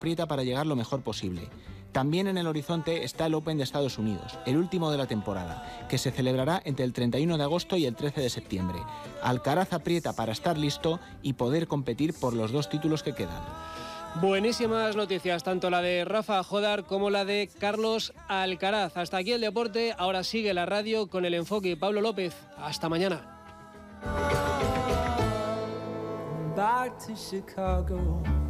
aprieta para llegar lo mejor posible. También en el horizonte está el Open de Estados Unidos, el último de la temporada, que se celebrará entre el 31 de agosto y el 13 de septiembre. Alcaraz aprieta para estar listo y poder competir por los 2 títulos que quedan. Buenísimas noticias, tanto la de Rafa Jodar como la de Carlos Alcaraz. Hasta aquí el deporte, ahora sigue la radio con El Enfoque. Pablo López, hasta mañana. Back to Chicago.